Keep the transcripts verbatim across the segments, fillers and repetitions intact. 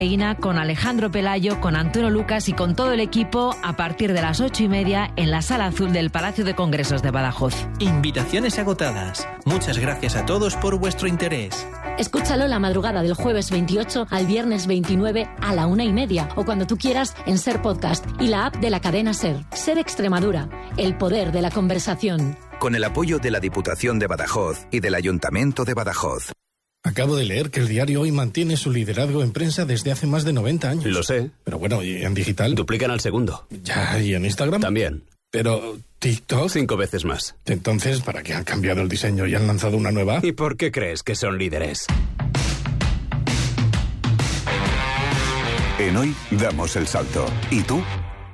Con Alejandro Pelayo, con Antonio Lucas y con todo el equipo a partir de las ocho y media en la Sala Azul del Palacio de Congresos de Badajoz. Invitaciones agotadas. Muchas gracias a todos por vuestro interés. Escúchalo la madrugada del jueves veintiocho al viernes veintinueve a la una y media o cuando tú quieras en Ser Podcast y la app de la cadena Ser. Ser Extremadura, el poder de la conversación. Con el apoyo de la Diputación de Badajoz y del Ayuntamiento de Badajoz. Acabo de leer que el diario Hoy mantiene su liderazgo en prensa desde hace más de noventa años. Lo sé. Pero bueno, ¿y en digital? Duplican al segundo. Ya, ¿y en Instagram? También. Pero TikTok... Cinco veces más. Entonces, ¿para qué han cambiado el diseño y han lanzado una nueva? ¿Y por qué crees que son líderes? En Hoy damos el salto. ¿Y tú?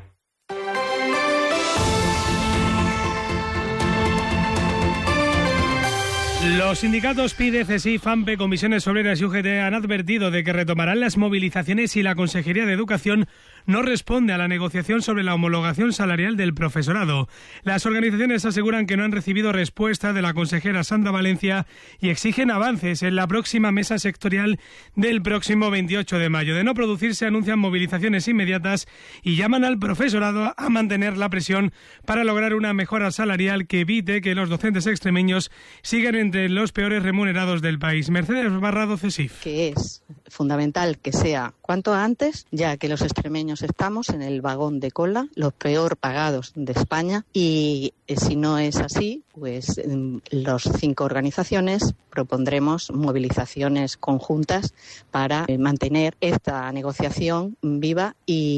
Los sindicatos P I D, C S I, F A M P E, Comisiones Obreras y U G T han advertido de que retomarán las movilizaciones si la Consejería de Educación no responde a la negociación sobre la homologación salarial del profesorado. Las organizaciones aseguran que no han recibido respuesta de la consejera Sandra Valencia y exigen avances en la próxima mesa sectorial del próximo veintiocho de mayo. De no producirse, anuncian movilizaciones inmediatas y llaman al profesorado a mantener la presión para lograr una mejora salarial que evite que los docentes extremeños sigan entre los peores remunerados del país. Mercedes Barrado, C S I F. Que es fundamental que sea cuanto antes, ya que los extremeños estamos en el vagón de cola, los peor pagados de España, y eh, si no es así, pues en las cinco organizaciones propondremos movilizaciones conjuntas para eh, mantener esta negociación viva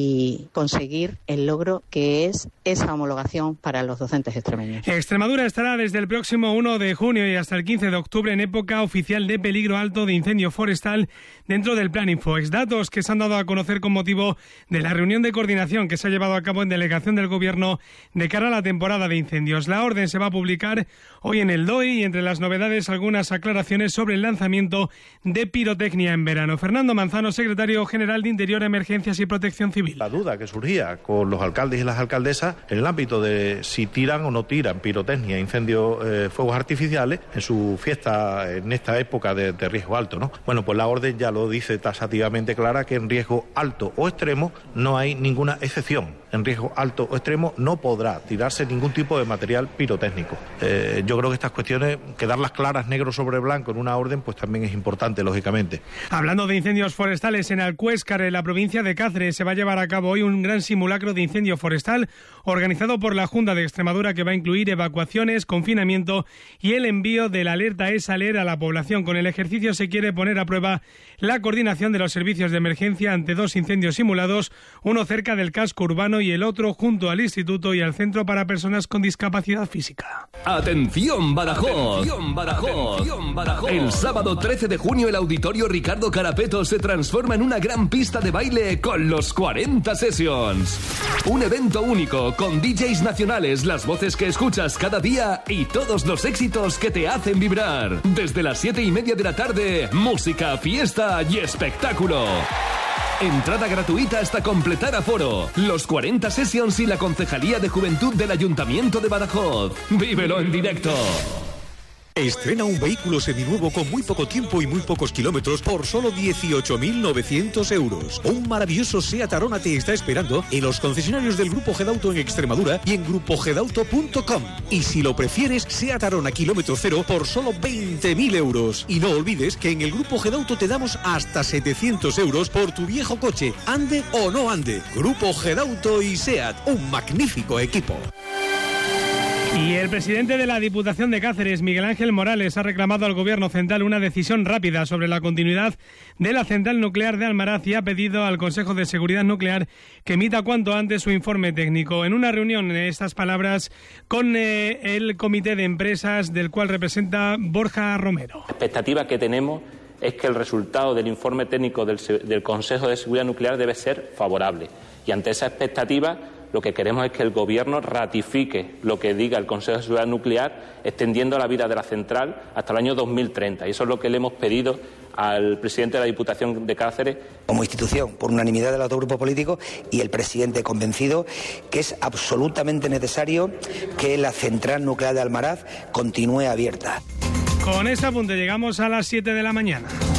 y conseguir el logro que es esa homologación para los docentes extremeños. Extremadura estará desde el próximo uno de junio y hasta el quince de octubre en época oficial de peligro alto de incendio forestal dentro del Plan Infoex. Datos que se han dado a conocer con motivo de la reunión de coordinación que se ha llevado a cabo en delegación del Gobierno de cara a la temporada de incendios. La orden se va a publicar hoy en el D O I y entre las novedades algunas aclaraciones sobre el lanzamiento de pirotecnia en verano. Fernando Manzano, secretario general de Interior, Emergencias y Protección Civil. La duda que surgía con los alcaldes y las alcaldesas en el ámbito de si tiran o no tiran pirotecnia, incendios, eh, fuegos artificiales en su fiesta en esta época de, de riesgo alto, ¿no? Bueno, pues la orden ya lo dice taxativamente clara que en riesgo alto o extremo no hay ninguna excepción. En riesgo alto o extremo no podrá tirarse ningún tipo de material pirotécnico. Eh, yo creo que estas cuestiones, quedarlas claras negro sobre blanco en una orden, pues también es importante, lógicamente. Hablando de incendios forestales, en Alcuéscar, en la provincia de Cáceres, se va a llevar a cabo hoy un gran simulacro de incendio forestal organizado por la Junta de Extremadura, que va a incluir evacuaciones, confinamiento y el envío de la alerta ESALER a la población. Con el ejercicio se quiere poner a prueba la coordinación de los servicios de emergencia ante dos incendios simulados, uno cerca del casco urbano y el otro junto al Instituto y al Centro para Personas con Discapacidad Física. ¡Atención, Badajoz! ¡Atención, Badajoz! ¡Atención, Badajoz! El sábado trece de junio el Auditorio Ricardo Carapeto se transforma en una gran pista de baile con los cuarenta Sessions. Un evento único con D Js nacionales, las voces que escuchas cada día y todos los éxitos que te hacen vibrar. Desde las siete y media de la tarde, música, fiesta y espectáculo. Entrada gratuita hasta completar aforo. Los cuarenta Sessions y la Concejalía de Juventud del Ayuntamiento de Badajoz. ¡Vívelo en directo! Estrena un vehículo seminuevo con muy poco tiempo y muy pocos kilómetros por solo dieciocho mil novecientos euros. Un maravilloso Seat Arona te está esperando en los concesionarios del Grupo Gedauto en Extremadura y en grupo gedauto punto com. Y si lo prefieres, Seat Arona kilómetro cero por solo veinte mil euros. Y no olvides que en el Grupo Gedauto te damos hasta setecientos euros por tu viejo coche, ande o no ande. Grupo Gedauto y Seat, un magnífico equipo. Y el presidente de la Diputación de Cáceres, Miguel Ángel Morales, ha reclamado al Gobierno central una decisión rápida sobre la continuidad de la central nuclear de Almaraz y ha pedido al Consejo de Seguridad Nuclear que emita cuanto antes su informe técnico. En una reunión, estas palabras, con eh, el Comité de Empresas, del cual representa Borja Romero. La expectativa que tenemos es que el resultado del informe técnico del, del Consejo de Seguridad Nuclear debe ser favorable. Y ante esa expectativa, lo que queremos es que el Gobierno ratifique lo que diga el Consejo de Seguridad Nuclear, extendiendo la vida de la central hasta el año dos mil treinta. Y eso es lo que le hemos pedido al presidente de la Diputación de Cáceres. Como institución, por unanimidad del autogrupo político y el presidente convencido que es absolutamente necesario que la central nuclear de Almaraz continúe abierta. Con este apunte llegamos a las siete de la mañana.